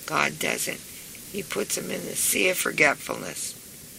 God doesn't. He puts them in the sea of forgetfulness.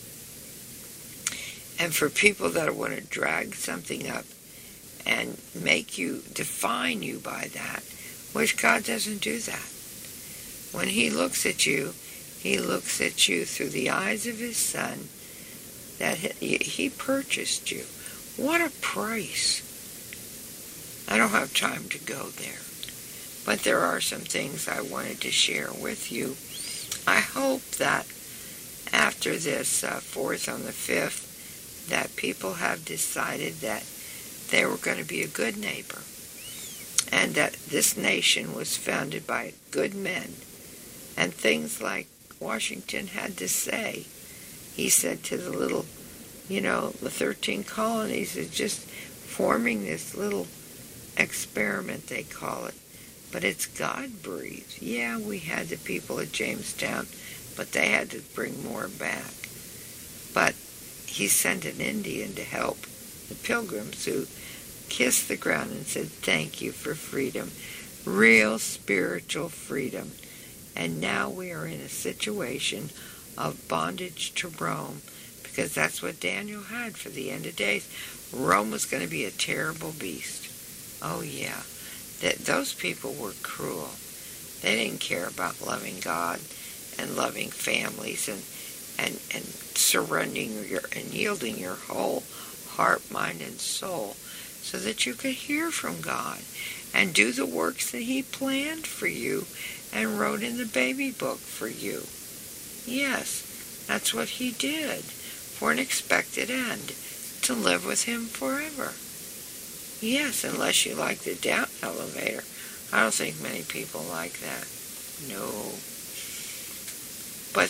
And for people that want to drag something up and make you, define you by that, which God doesn't do that. When He looks at you through the eyes of His Son, that He purchased you. What a price. I don't have time to go there. But there are some things I wanted to share with you. I hope that after this 4th on the 5th, that people have decided that they were going to be a good neighbor, and that this nation was founded by good men. And things like Washington had to say. He said to the little, the 13 colonies is just forming this little experiment, they call it. But it's God-breathed. Yeah, we had the people at Jamestown, but they had to bring more back. But He sent an Indian to help the Pilgrims, who kissed the ground and said, thank you for freedom. Real spiritual freedom. And now we are in a situation of bondage to Rome, because that's what Daniel had for the end of days. Rome was going to be a terrible beast. Oh yeah. Those people were cruel. They didn't care about loving God and loving families and surrendering and yielding your whole heart, mind, and soul so that you could hear from God and do the works that He planned for you and wrote in the baby book for you. Yes, that's what He did for an expected end, to live with Him forever. Yes, unless you like the down elevator. I don't think many people like that. No. But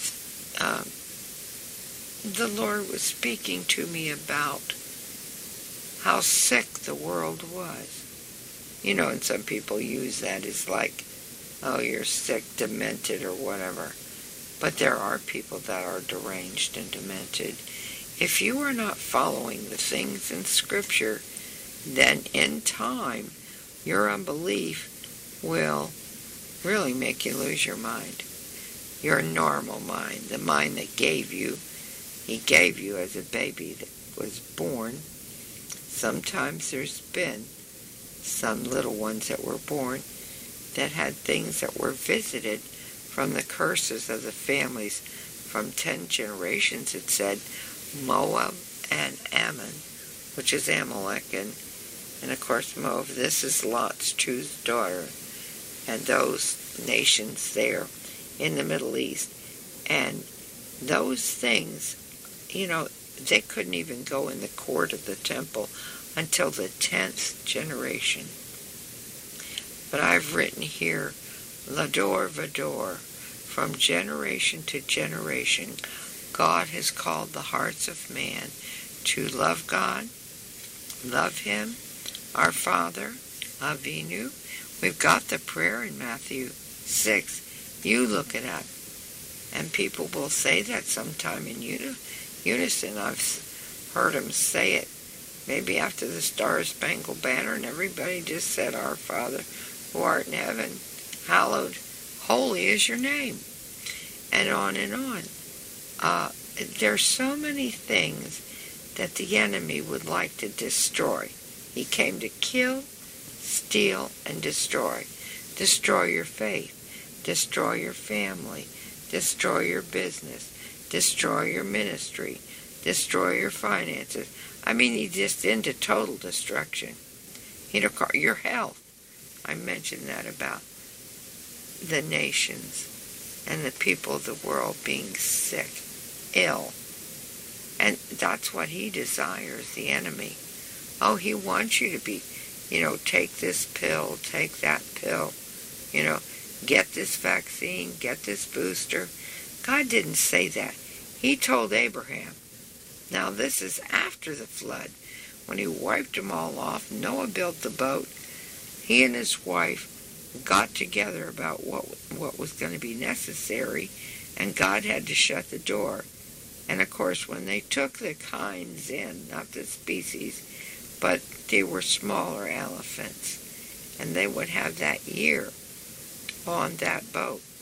the Lord was speaking to me about how sick the world was. And some people use that as like, oh, you're sick, demented, or whatever. But there are people that are deranged and demented. If you are not following the things in Scripture, then in time, your unbelief will really make you lose your mind. Your normal mind, the mind that He gave you as a baby that was born. Sometimes there's been some little ones that were born that had things that were visited from the curses of the families from 10 generations. It said Moab and Ammon, which is Amalek, and of course Moab, this is Lot's true daughter, and those nations there in the Middle East. And those things, they couldn't even go in the court of the temple until the 10th generation. But I've written here, Lador Vador, from generation to generation, God has called the hearts of man to love God, love Him, our Father, Avinu. We've got the prayer in Matthew 6. You look it up. And people will say that sometime in unison. I've heard them say it. Maybe after the Star-Spangled Banner, and everybody just said, Our Father, who art in heaven, hallowed, holy is your name. And on and on. There's so many things that the enemy would like to destroy. He came to kill, steal, and destroy. Destroy your faith. Destroy your family. Destroy your business. Destroy your ministry. Destroy your finances. I mean, he's just into total destruction. Your health. I mentioned that about the nations and the people of the world being sick, ill. And that's what he desires, the enemy. Oh, he wants you to be, take this pill, take that pill, get this vaccine, get this booster. God didn't say that. He told Abraham. Now, this is after the flood. When he wiped them all off, Noah built the boat. He and his wife got together about what was going to be necessary, and God had to shut the door. And, of course, when they took the kinds in, not the species, but they were smaller elephants, and they would have that year on that boat.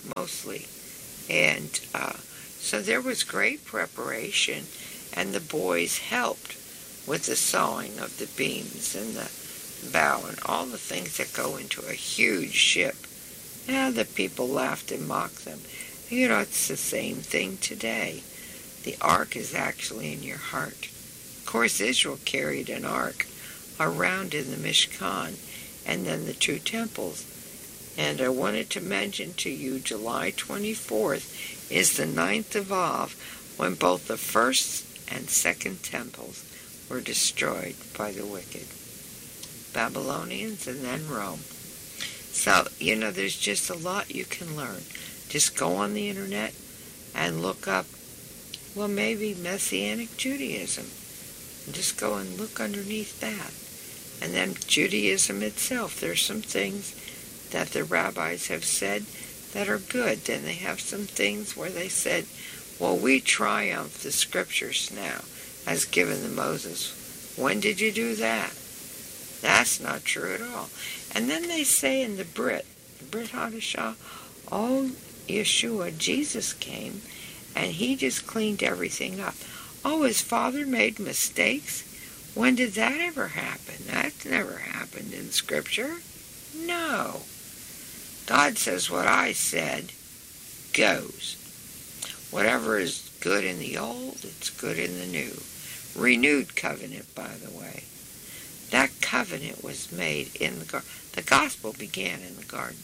mostly. And so there was great preparation, and the boys helped with the sawing of the beams and the bow and all the things that go into a huge ship. Yeah, the people laughed and mocked them. You know, it's the same thing today. The ark is actually in your heart. Of course, Israel carried an ark around in the Mishkan and then the two temples. And I wanted to mention to you, July 24th is the 9th of Av, when both the first and second temples were destroyed by the wicked Babylonians and then Rome. So, you know, there's just a lot you can learn. Just go on the internet and look up, well, maybe Messianic Judaism. And just go and look underneath that. And then Judaism itself, there's some things that the rabbis have said that are good. Then they have some things where they said, well, we triumph the scriptures now as given to Moses. When did you do that? That's not true at all. And then they say in the Brit Hadashah, oh, Yeshua, Jesus came, and he just cleaned everything up. Oh, his father made mistakes? When did that ever happen? That's never happened in Scripture. No. God says what I said goes. Whatever is good in the old, it's good in the new. Renewed covenant, by the way. That covenant was made in the garden. The gospel began in the garden.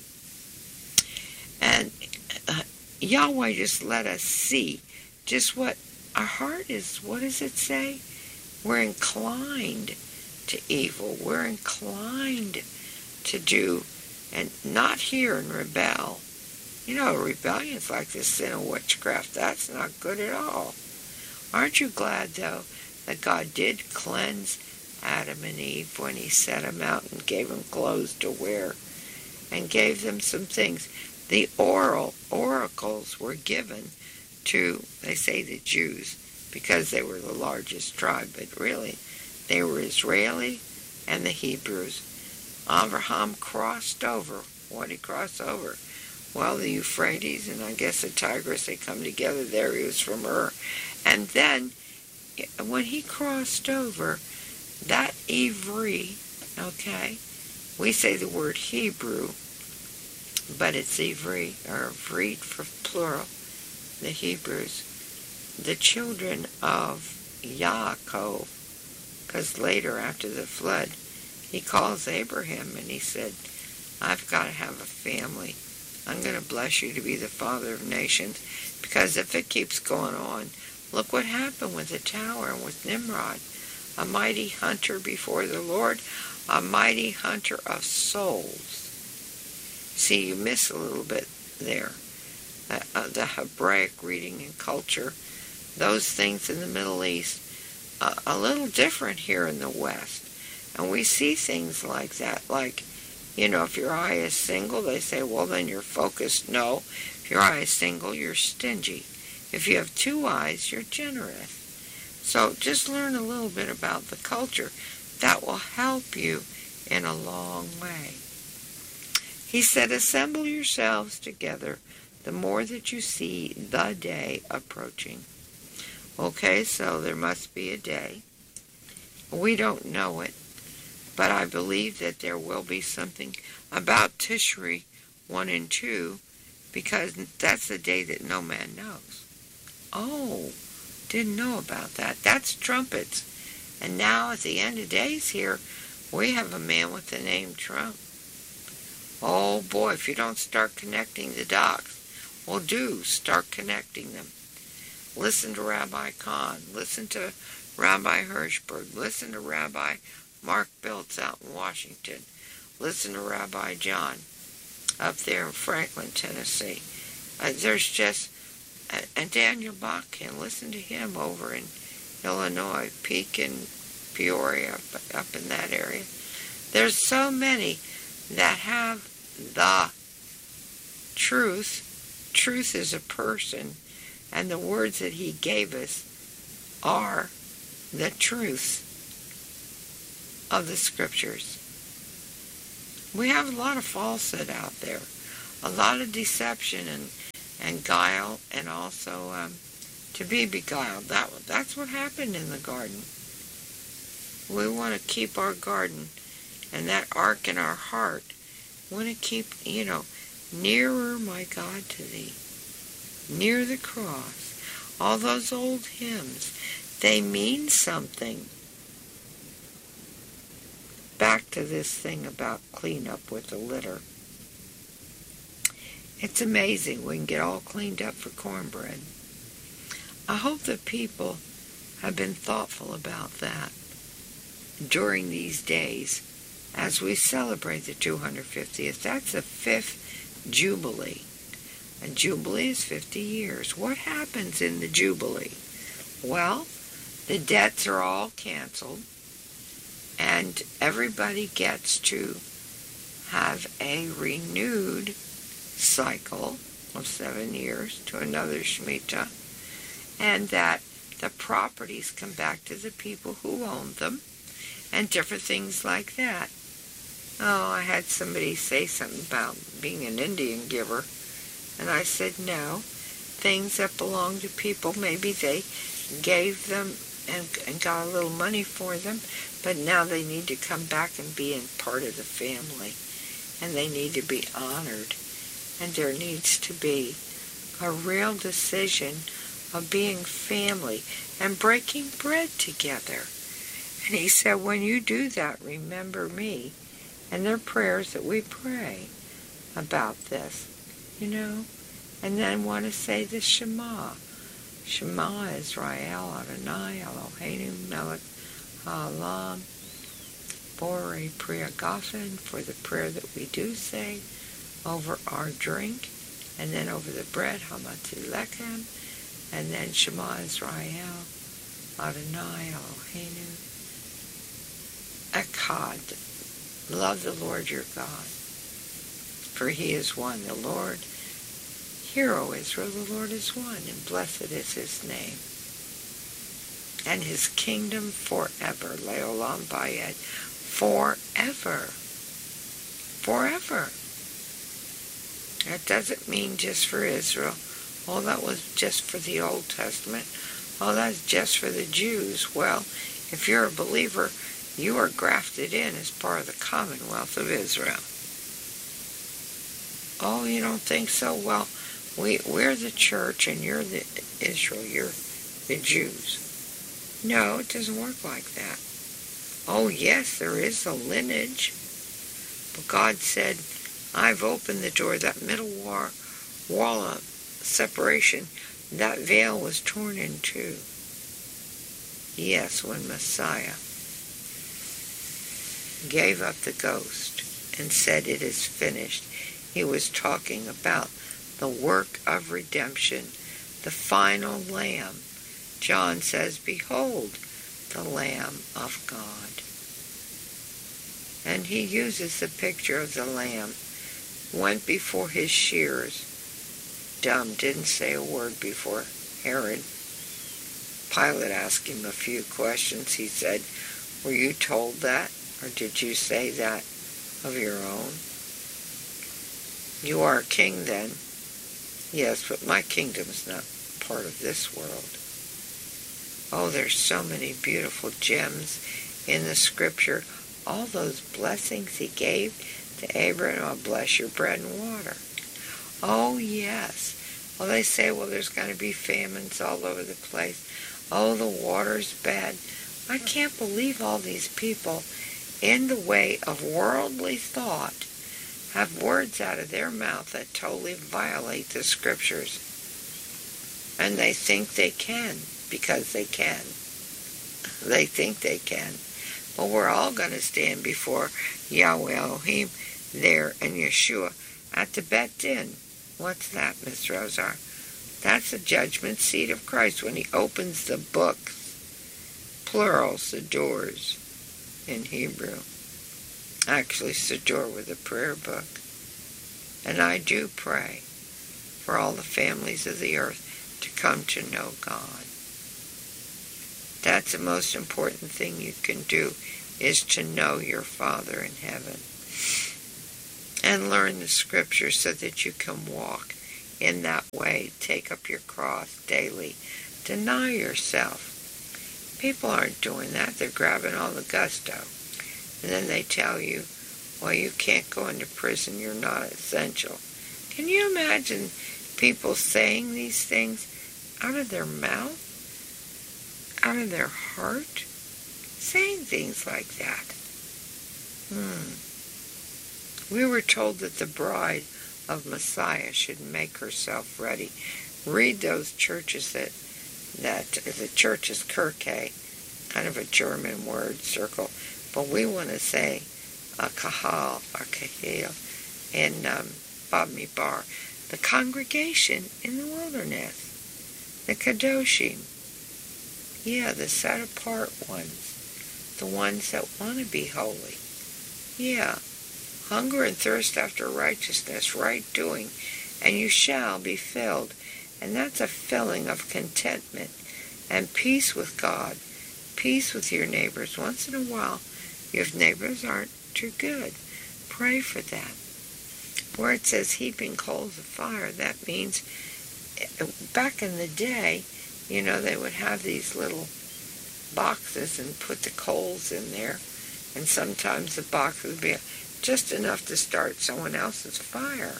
And Yahweh just let us see just what our heart is. What does it say? We're inclined to evil. We're inclined to do and not hear and rebel. You know, rebellion's like the sin of witchcraft. That's not good at all. Aren't you glad, though, that God did cleanse Adam and Eve when he set them out and gave them clothes to wear and gave them some things? The oracles were given to, they say, the Jews because they were the largest tribe, but really they were Israeli and the Hebrews. Abraham crossed over. What did he cross over? Well, the Euphrates and I guess the Tigris, they come together there. He was from Ur. And then when he crossed over, that Ivri, okay, we say the word Hebrew, but it's Ivri, or Vrit for plural, the Hebrews, the children of Yaakov, because later after the flood, he calls Abraham and he said, I've got to have a family. I'm going to bless you to be the father of nations, because if it keeps going on, look what happened with the tower and with Nimrod. A mighty hunter before the Lord, a mighty hunter of souls. See, you miss a little bit there. The Hebraic reading and culture, those things in the Middle East, a little different here in the West. And we see things like that, like, you know, if your eye is single, they say, well, then you're focused. No, if your eye is single, you're stingy. If you have two eyes, you're generous. So just learn a little bit about the culture. That will help you in a long way. He said, assemble yourselves together the more that you see the day approaching. Okay, so there must be a day. We don't know it, but I believe that there will be something about Tishri 1 and 2, because that's the day that no man knows. Oh, didn't know about that. That's trumpets. And now at the end of days here, we have a man with the name Trump. Oh boy, if you don't start connecting the dots, well, do start connecting them. Listen to Rabbi Kahn. Listen to Rabbi Hirschberg. Listen to Rabbi Mark Biltz out in Washington. Listen to Rabbi John up there in Franklin, Tennessee. There's just, and Daniel Botkin, listen to him over in Illinois, Pekin, Peoria, up in that area. There's so many that have the truth. Truth is a person, and the words that he gave us are the truth of the scriptures. We have a lot of falsehood out there. a lot of deception and guile, and also to be beguiled. That's what happened in the garden. We want to keep our garden and that ark in our heart. We want to keep, nearer, my God, to thee, near the cross. All those old hymns, they mean something. Back to this thing about clean up with the litter. It's amazing we can get all cleaned up for cornbread. I hope that people have been thoughtful about that during these days as we celebrate the 250th. That's the 5th Jubilee. A Jubilee is 50 years. What happens in the Jubilee? Well, the debts are all canceled, and everybody gets to have a renewed cycle of 7 years to another Shemitah, and that the properties come back to the people who own them, and different things like that. Oh, I had somebody say something about being an Indian giver, and I said no. Things that belong to people, maybe they gave them and got a little money for them, but now they need to come back and be in part of the family, and they need to be honored, and there needs to be a real decision of being family and breaking bread together. And he said, when you do that, remember me. And there are prayers that we pray about this, and then want to say the Shema. Shema Israel, Adonai, Eloheinu, Melech Ha'olam, Borei Pri Hagafen, for the prayer that we do say over our drink, and then over the bread, Hamati Lechem, and then Shema Israel, Adonai, Eloheinu, Echad. Love the Lord your God, for he is one. The Lord, hear, O Israel, the Lord is one, and blessed is his name. And his kingdom forever, Leolam Bayed, forever. Forever. That doesn't mean just for Israel. Oh, that was just for the Old Testament. Oh, that's just for the Jews. Well, if you're a believer, you are grafted in as part of the Commonwealth of Israel. Oh, you don't think so? Well, we're the church and you're the Israel. You're the Jews. No, it doesn't work like that. Oh, yes, there is a lineage. But God said, I've opened the door. That middle wall of separation, that veil was torn in two. Yes, when Messiah gave up the ghost and said it is finished, he was talking about the work of redemption, the final Lamb. John says, behold, the Lamb of God. And he uses the picture of the Lamb. Went before his shears. Dumb, didn't say a word before Herod. Pilate asked him a few questions. He said, were you told that? Or did you say that of your own? You are a king then. Yes, but my kingdom's not part of this world. Oh, there's so many beautiful gems in the scripture. All those blessings he gave to Abraham. I'll bless your bread and water. Oh, yes. Well, they say, well, there's going to be famines all over the place. Oh, the water's bad. I can't believe all these people, in the way of worldly thought, have words out of their mouth that totally violate the scriptures. And they think they can, because they can. They think they can. But we're all going to stand before Yahweh Elohim there in Yeshua at the Bet Din. What's that, Miss Rosar? That's the judgment seat of Christ when he opens the books. Plural, Sidors in Hebrew. Actually, Sidor with a prayer book. And I do pray for all the families of the earth to come to know God. That's the most important thing you can do, is to know your Father in heaven. and learn the scripture so that you can walk in that way. Take up your cross daily. Deny yourself. People aren't doing that. They're grabbing all the gusto. And then they tell you, well, you can't go into prison. You're not essential. Can you imagine people saying these things out of their mouth, out of their heart? Saying things like that. We were told that the bride of Messiah should make herself ready. Read those churches that the church is Kirche, kind of a German word, circle, but we want to say kahal or kahil in Bamidbar, the congregation in the wilderness, the kadoshim, the set apart ones, the ones that want to be holy, hunger and thirst after righteousness, right doing, and you shall be filled. And that's a filling of contentment and peace with God, peace with your neighbors. Once in a while, if neighbors aren't too good, pray for them. Where it says heaping coals of fire, that means back in the day, they would have these little boxes and put the coals in there. And sometimes the box would be just enough to start someone else's fire,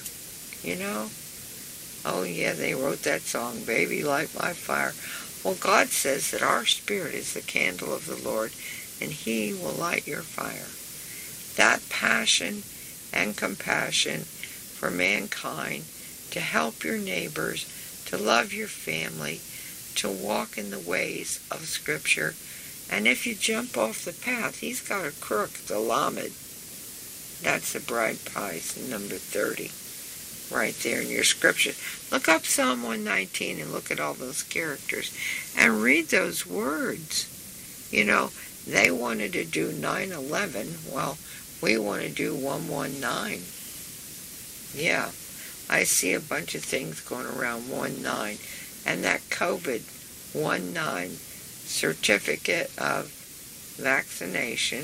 Oh, yeah, they wrote that song, Baby, Light My Fire. Well, God says that our spirit is the candle of the Lord, and He will light your fire. That passion and compassion for mankind, to help your neighbors, to love your family, to walk in the ways of Scripture. And if you jump off the path, He's got a crook, the Lamed. That's the bride price, number 30. Right there in your scripture. Look up Psalm 119 and look at all those characters and read those words. They wanted to do 9/11. Well, we want to do 119. Yeah, I see a bunch of things going around 19, and that COVID-19 certificate of vaccination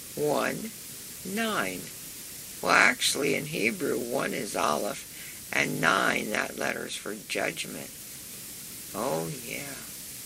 19. Well, actually, in Hebrew, 1 is Aleph, and 9, that letter's for judgment. Oh, yeah.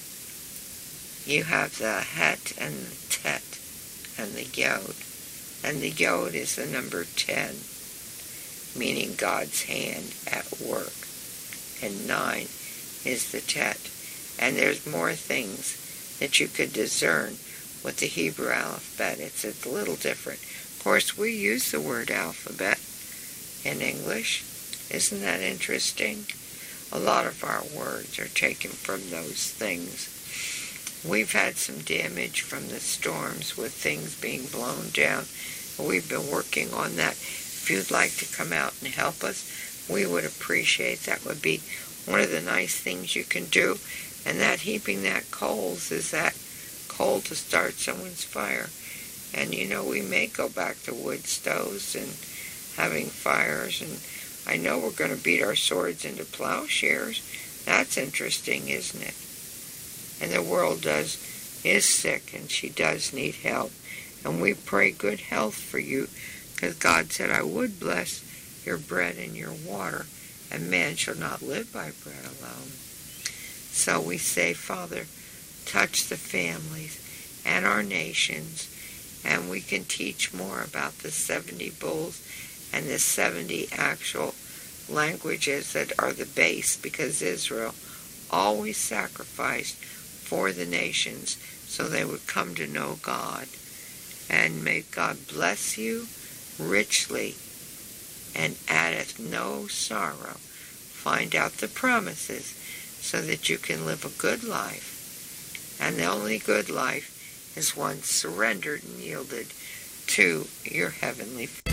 You have the Het and the Tet and the Yod. And the Yod is the number 10, meaning God's hand at work. And 9 is the Tet. And there's more things that you could discern with the Hebrew alphabet. It's a little different. Of course, we use the word alphabet in English. Isn't that interesting? A lot of our words are taken from those things. We've had some damage from the storms with things being blown down. We've been working on that. If you'd like to come out and help us, we would appreciate that. Would be one of the nice things you can do. And that heaping that coals is that coal to start someone's fire. And we may go back to wood stoves and having fires. And I know we're going to beat our swords into plowshares. That's interesting, isn't it? And the world is sick, and she does need help. And we pray good health for you, because God said, I would bless your bread and your water, and man shall not live by bread alone. So we say, Father, touch the families and our nations, and we can teach more about the 70 bulls and the 70 actual languages that are the base, because Israel always sacrificed for the nations so they would come to know God. And may God bless you richly and addeth no sorrow. Find out the promises so that you can live a good life. And the only good life is one surrendered and yielded to your Heavenly Father.